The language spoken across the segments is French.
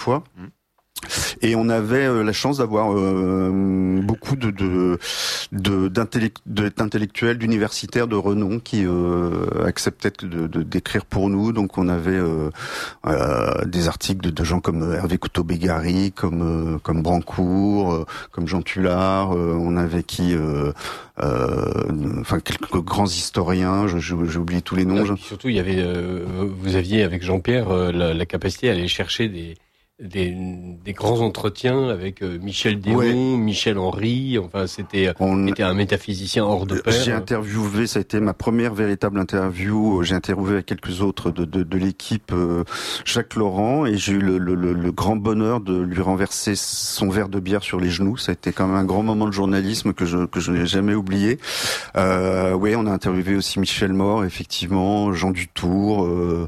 fois. Et on avait la chance d'avoir beaucoup d'intellectuels, d'universitaires de renom qui acceptaient d'écrire pour nous. Donc on avait des articles de gens comme Hervé Couteau-Bégari, comme Brancourt, comme Jean Tullard. On avait quelques grands historiens. J'ai oublié tous les noms. Surtout, il y avait, vous aviez avec Jean-Pierre la capacité à aller chercher des grands entretiens avec Michel Démon, Michel Henry, enfin c'était un métaphysicien hors de pair. J'ai interviewé, ça a été ma première véritable interview, j'ai interviewé avec quelques autres de l'équipe Jacques Laurent, et j'ai eu le grand bonheur de lui renverser son verre de bière sur les genoux. Ça a été quand même un grand moment de journalisme que je n'ai jamais oublié. On a interviewé aussi Michel More, effectivement, Jean Dutour.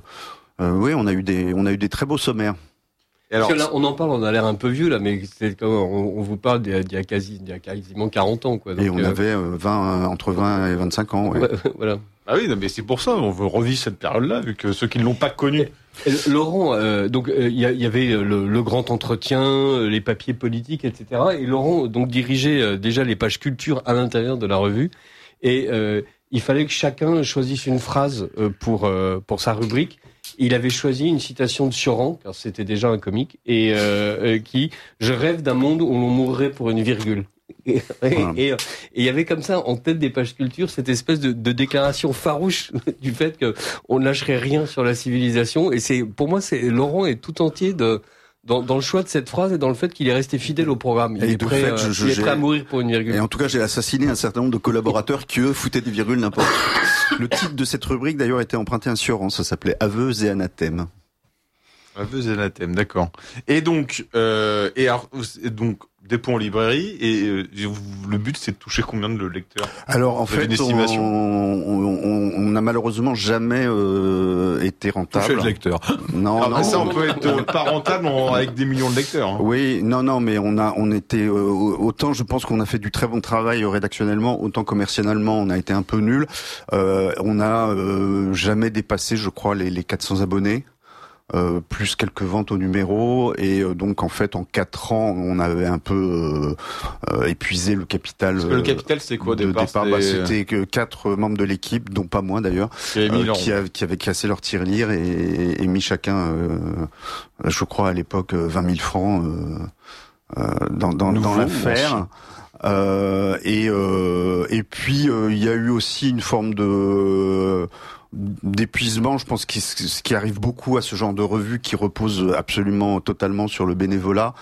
On a eu des très beaux sommaires. Alors, parce que là, on en parle, on a l'air un peu vieux là, mais c'est comme on vous parle d'il y a quasiment 40 ans, quoi. Donc, et on avait entre 20 et 25 ans. Ouais. Voilà. Ah oui, non, mais c'est pour ça, on veut revivre cette période-là, vu que ceux qui ne l'ont pas connue. Laurent, il y avait le grand entretien, les papiers politiques, etc. Et Laurent donc dirigeait déjà les pages culture à l'intérieur de la revue, et il fallait que chacun choisisse une phrase pour sa rubrique. Il avait choisi une citation de Sioran, car c'était déjà un comique, et qui « Je rêve d'un monde où l'on mourrait pour une virgule ». Et il y avait comme ça, en tête des pages culture, cette espèce de déclaration farouche du fait qu'on ne lâcherait rien sur la civilisation. Et pour moi, Laurent est tout entier dans le choix de cette phrase et dans le fait qu'il est resté fidèle au programme. Il est prêt à mourir pour une virgule. Et en tout cas, j'ai assassiné un certain nombre de collaborateurs qui, eux, foutaient des virgules n'importe où. Le titre de cette rubrique, d'ailleurs, était emprunté à un Sioran. Ça s'appelait « Aveux et anathèmes ». Aveux et anathèmes, d'accord. Et donc, dépôt en librairie, et le but, c'est de toucher combien de lecteurs? Alors, en fait, on n'a malheureusement jamais été rentable. Toucher de lecteurs. Non. Ça, on peut être pas rentable avec des millions de lecteurs. Hein. Oui, non, mais on était autant. Je pense qu'on a fait du très bon travail rédactionnellement, autant commercialement, on a été un peu nul. On n'a jamais dépassé, je crois, les 400 abonnés. Plus quelques ventes au numéro, et donc en fait en 4 ans on avait un peu épuisé le capital. Parce que le capital c'est quoi au départ? C'était que 4 membres de l'équipe, dont pas moi d'ailleurs, qui avaient cassé leur tirelire et mis chacun, je crois à l'époque 20 000 francs dans l'affaire. Et puis il y a eu aussi une forme d'épuisement, je pense, ce qui arrive beaucoup à ce genre de revue qui repose absolument totalement sur le bénévolat.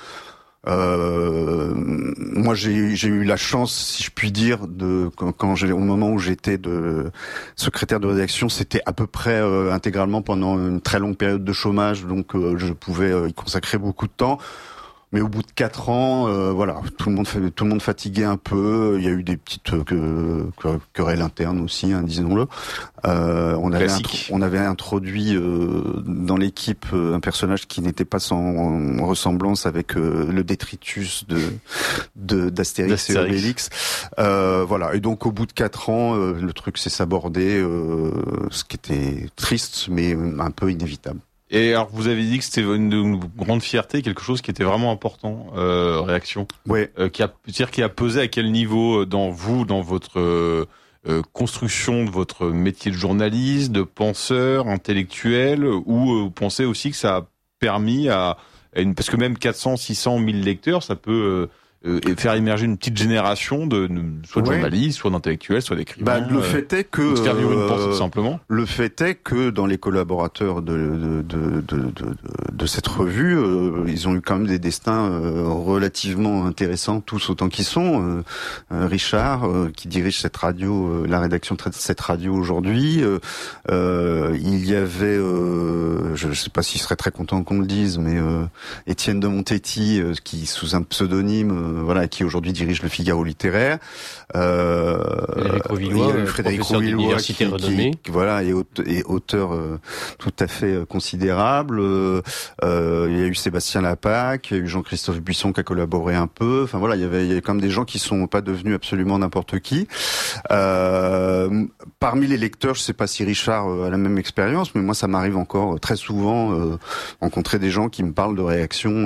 Moi, j'ai eu la chance, si je puis dire, au moment où j'étais de secrétaire de rédaction, c'était à peu près intégralement pendant une très longue période de chômage, donc je pouvais y consacrer beaucoup de temps. Mais au bout de 4 ans, tout le monde fatiguait un peu. Il y a eu des petites querelles internes aussi, hein, disons-le. On avait introduit dans l'équipe un personnage qui n'était pas sans ressemblance avec le détritus d'Astérix et Obélix. Et donc au bout de 4 ans, le truc s'est sabordé, ce qui était triste, mais un peu inévitable. Et alors, vous avez dit que c'était une grande fierté, quelque chose qui était vraiment important, réaction. Ouais. Qui a pesé à quel niveau dans votre construction de votre métier de journaliste, de penseur, intellectuel, ou vous pensez aussi que ça a permis parce que même 400, 600, 1000 lecteurs, ça peut faire émerger une petite génération soit de journalistes, soit d'intellectuels, soit d'écrivains. Le fait est que faire vivre une pensée tout simplement. Le fait est que dans les collaborateurs de cette revue, ils ont eu quand même des destins relativement intéressants, tous autant qu'ils sont. Richard, qui dirige cette radio, la rédaction de cette radio aujourd'hui. Il y avait, je sais pas s'il serait très content qu'on le dise, mais Étienne de Montetti, qui sous un pseudonyme qui aujourd'hui dirige le Figaro littéraire. Frédéric Rouvillois, qui est auteur tout à fait considérable. Il y a eu Sébastien Lapac, il y a eu Jean-Christophe Buisson qui a collaboré un peu. Enfin il y avait quand même des gens qui sont pas devenus absolument n'importe qui. Parmi les lecteurs, je sais pas si Richard a la même expérience, mais moi ça m'arrive encore très souvent rencontrer des gens qui me parlent de réactions